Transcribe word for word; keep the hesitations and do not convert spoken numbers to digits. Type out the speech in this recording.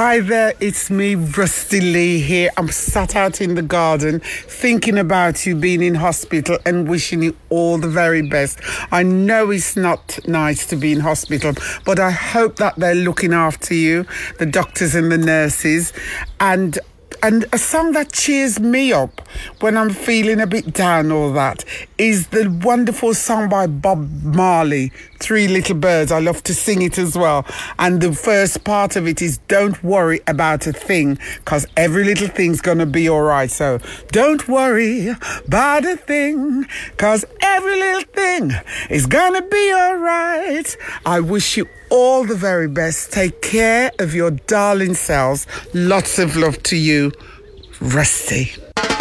Hi there, it's me, Rusty Lee here. I'm sat out in the garden thinking about you being in hospital and wishing you all the very best. I know it's not nice to be in hospital, but I hope that they're looking after you, the doctors and the nurses. And And a song that cheers me up when I'm feeling a bit down or that is the wonderful song by Bob Marley, Three Little Birds. I love to sing it as well. And the first part of it is don't worry about a thing, because every little thing's going to be all right. So don't worry about a thing, because every little thing is going to be all right. I wish you all the very best. Take care of your darling selves. Lots of love to you, Rusty.